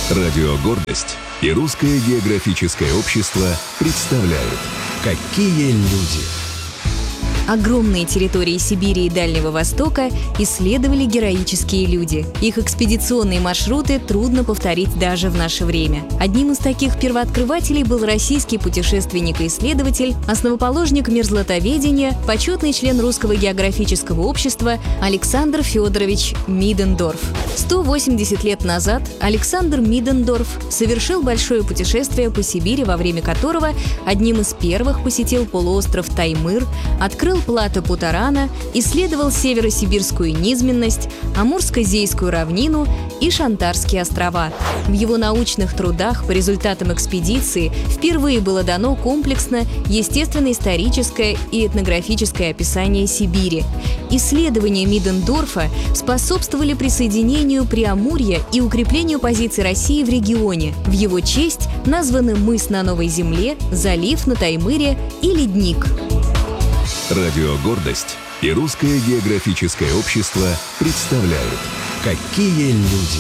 Радио «Гордость» и Русское географическое общество представляют «Какие люди». Огромные территории Сибири и Дальнего Востока исследовали героические люди. Их экспедиционные маршруты трудно повторить даже в наше время. Одним из таких первооткрывателей был российский путешественник и исследователь, основоположник мерзлотоведения, почетный член Русского географического общества Александр Федорович Мидендорф. 180 лет назад Александр Мидендорф совершил большое путешествие по Сибири, во время которого одним из первых посетил полуостров Таймыр, открыл плато Путарана, исследовал северосибирскую низменность, Амурско-Зейскую равнину и Шантарские острова. В его научных трудах по результатам экспедиции впервые было дано комплексное естественно-историческое и этнографическое описание Сибири. Исследования Мидендорфа способствовали присоединению Преамурья и укреплению позиций России в регионе. В его честь названы мыс на Новой Земле, залив на Таймыре и ледник. Радио «Гордость» и Русское географическое общество представляют «Какие люди».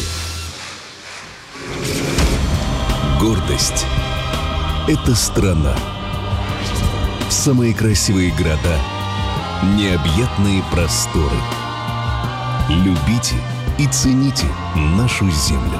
Гордость – это страна. Самые красивые города, необъятные просторы. Любите и цените нашу землю.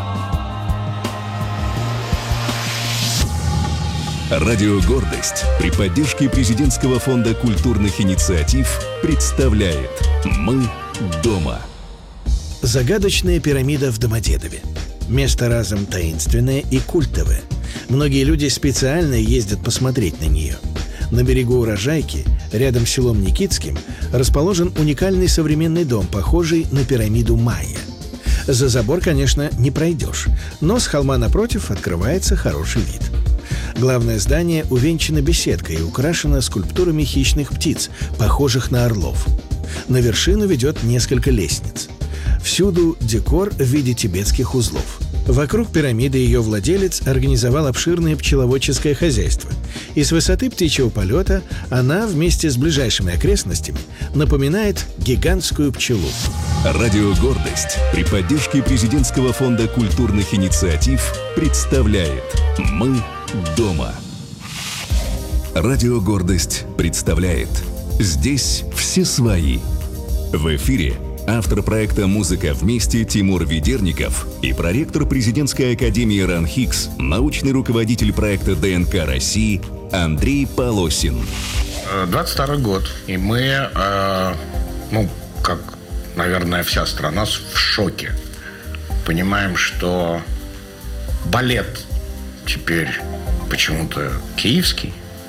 Радио «Гордость» при поддержке Президентского фонда культурных инициатив представляет «Мы дома». Загадочная пирамида в Домодедове. Место разом таинственное и культовое. Многие люди специально ездят посмотреть на нее. На берегу Урожайки, рядом с селом Никитским, расположен уникальный современный дом, похожий на пирамиду Майя. За забор, конечно, не пройдешь, но с холма напротив открывается хороший вид. Главное здание увенчано беседкой и украшено скульптурами хищных птиц, похожих на орлов. На вершину ведет несколько лестниц. Всюду декор в виде тибетских узлов. Вокруг пирамиды ее владелец организовал обширное пчеловодческое хозяйство. И с высоты птичьего полета она вместе с ближайшими окрестностями напоминает гигантскую пчелу. Радио «Гордость» при поддержке Президентского фонда культурных инициатив представляет «Мы дома». Радио «Гордость» представляет «Здесь все свои». В эфире автор проекта «Музыка вместе» Тимур Ведерников и проректор Президентской академии РАН-ХИКС, научный руководитель проекта ДНК России Андрей Полосин. 22 год, и мы, как, наверное, вся страна, в шоке. Понимаем, что балет теперь почему-то киевский,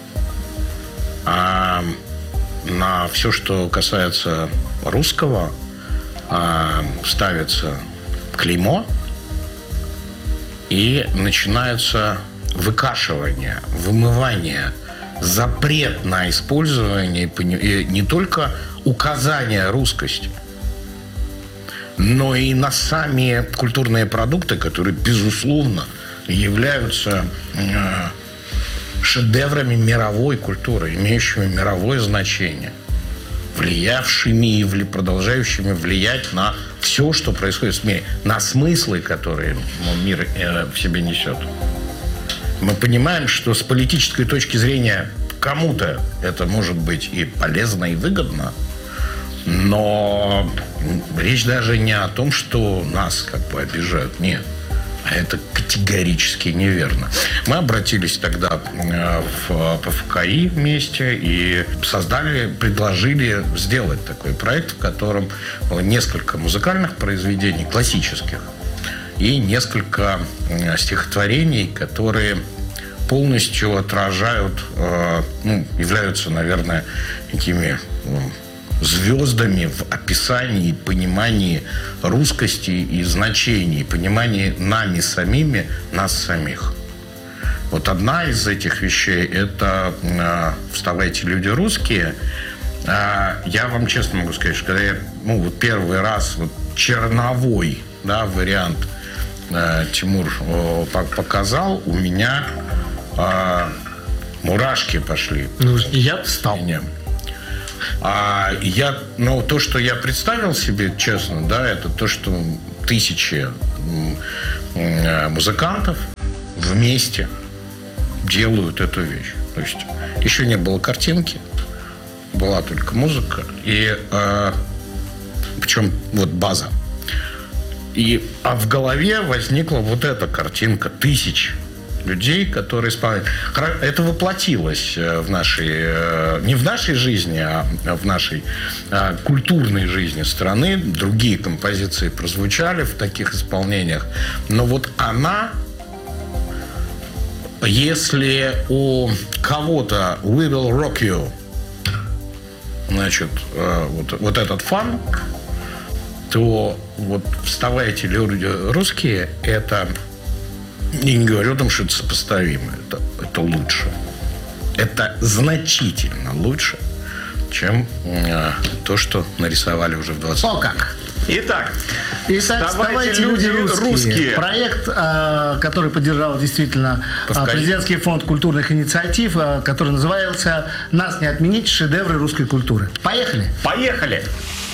а на все, что касается русского, ставится клеймо, и начинается выкашивание, вымывание, запрет на использование и не только указание русскости, но и на сами культурные продукты, которые, безусловно, являются шедеврами мировой культуры, имеющими мировое значение, влиявшими и продолжающими влиять на все, что происходит в мире, на смыслы, которые мир в себе несет. Мы понимаем, что с политической точки зрения кому-то это может быть и полезно, и выгодно, но речь даже не о том, что нас обижают, нет. А это категорически неверно. Мы обратились тогда в ПФКИ вместе и предложили сделать такой проект, в котором было несколько музыкальных произведений, классических, и несколько стихотворений, которые полностью отражают, являются, наверное, такими звездами в описании, понимании русскости и значений, понимании нами самими, нас самих. Вот одна из этих вещей – это «Вставайте, люди русские». Я вам честно могу сказать, что когда я первый раз черновой вариант Тимур показал, у меня мурашки пошли. Я встал. То, что я представил себе, честно, да, это то, что тысячи музыкантов вместе делают эту вещь. То есть еще не было картинки, была только музыка, и причем вот база. А в голове возникла вот эта картинка тысяч людей, которые исполняют. Это воплотилось в нашей, не в нашей жизни, а в нашей культурной жизни страны. Другие композиции прозвучали в таких исполнениях. Но вот она, если у кого-то We Will Rock You, значит, вот этот фанк, то вот «Вставайте, люди русские» — это, я не говорю о том, что это сопоставимо, это лучше. Это значительно лучше, чем то, что нарисовали уже в 20 веке. О, как! Итак, «Вставайте, люди русские». Проект, который поддержал действительно президентский фонд культурных инициатив, который назывался «Нас не отменить. Шедевры русской культуры». Поехали! Поехали!